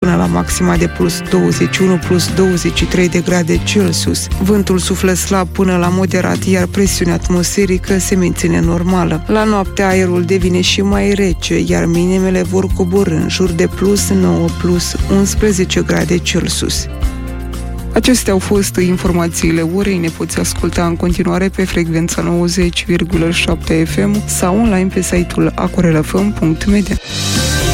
până la maxima de plus 21, plus 23 de grade Celsius. Vântul suflă slab până la moderat, iar presiunea atmosferică se menține normală. La noapte aerul devine și mai rece, iar minimele vor coborî în jur de plus 9, plus 11 grade Celsius. Acestea au fost informațiile orei. Ne poți asculta în continuare pe frecvența 90,7 FM sau online pe site-ul acorelafm.media.